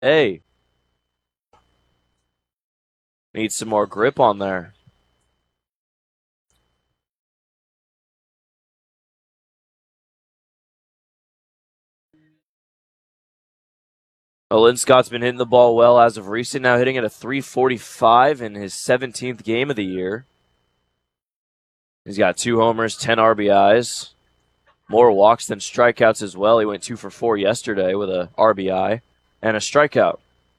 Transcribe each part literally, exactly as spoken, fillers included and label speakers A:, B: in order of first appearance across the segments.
A: Hey, need some more grip on there. Lynn Scott's been hitting the ball well as of recent, now hitting at a three forty-five in his seventeenth game of the year. He's got two homers, ten R B Is, more walks than strikeouts as well. He went two for four yesterday with a R B I and a strikeout.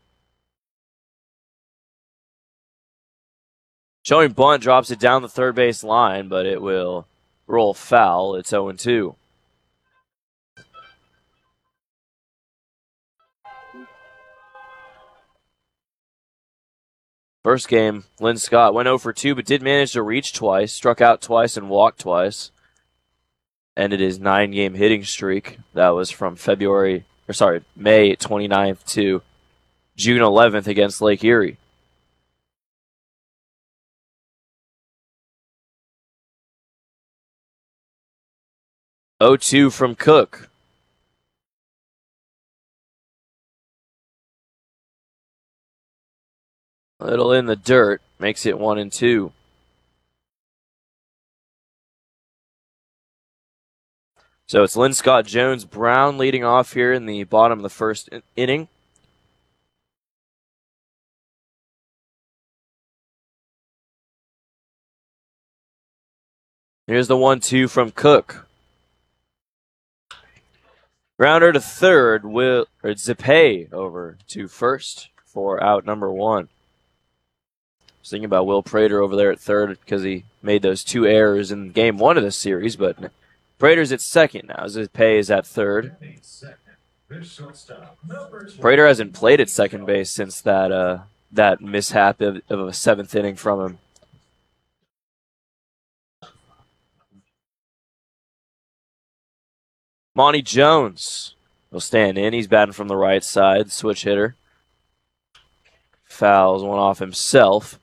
A: Showing bunt drops it down the third base line, but it will roll foul. It's oh and two. First game, Lynn Scott went oh for two, but did manage to reach twice, struck out twice, and walked twice. Ended his nine-game hitting streak. That was from February, or sorry, May twenty-ninth to June eleventh against Lake Erie. oh two from Cook. A little in the dirt, makes it one and two. So it's Lynn Scott, Jones, Brown leading off here in the bottom of the first inning. Here's the one two from Cook. Grounder to third, Will or Zippe over to first for out number one. I was thinking about Will Prater over there at third because he made those two errors in game one of this series, but Prater's at second now. Zippe is at third. Prater hasn't played at second base since that uh, that mishap of, of a seventh inning from him. Monty Jones will stand in. He's batting from the right side, switch hitter. Fouls one off himself.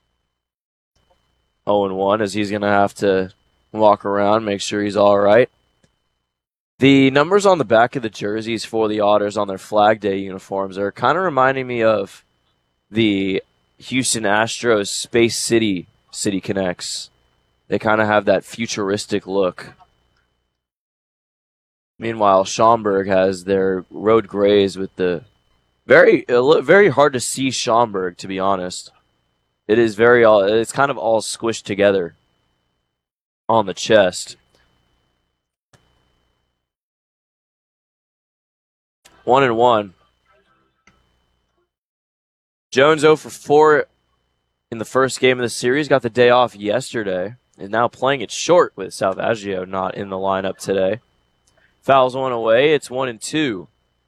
A: oh and one as he's going to have to walk around, make sure he's all right. The numbers on the back of the jerseys for the Otters on their Flag Day uniforms are kind of reminding me of the Houston Astros Space City City Connects. They kind of have that futuristic look. Meanwhile, Schaumburg has their road grays with the very, very hard to see Schaumburg, to be honest. It is very, it's kind of all squished together on the chest. One and one. Jones oh for four in the first game of the series. Got the day off yesterday. Is now playing it short with Salvaggio not in the lineup today. Fouls one away. It's one and two.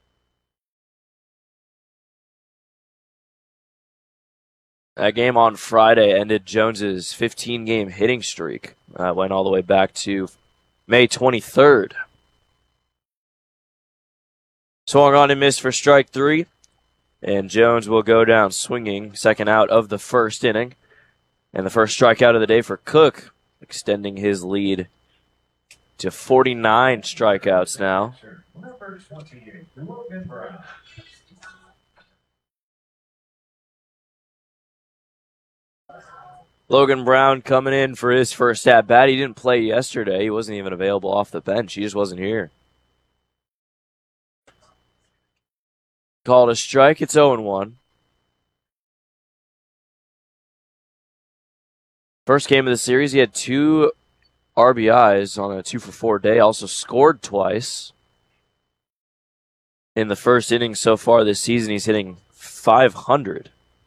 A: That game on Friday ended Jones's fifteen-game hitting streak. Uh, went all the way back to May twenty-third. Swung on and missed for strike three. And Jones will go down swinging, second out of the first inning. And the first strikeout of the day for Cook, extending his lead to forty-nine strikeouts now. Logan Brown coming in for his first at-bat. He didn't play yesterday. He wasn't even available off the bench. He just wasn't here. Called a strike. It's oh and one. First game of the series, he had two R B Is on a two for four day. Also scored twice. In the first inning so far this season, he's hitting five hundred.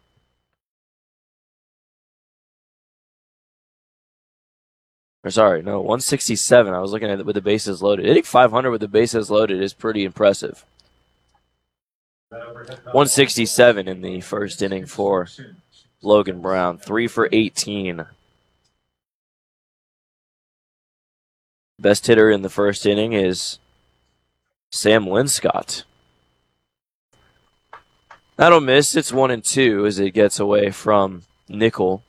A: Or sorry, no, one sixty-seven. I was looking at it with the bases loaded. Hitting five hundred with the bases loaded is pretty impressive. one sixty-seven in the first inning for Logan Brown. Three for eighteen. Best hitter in the first inning is Sam Linscott. That'll miss. It's one and two as it gets away from Nickel.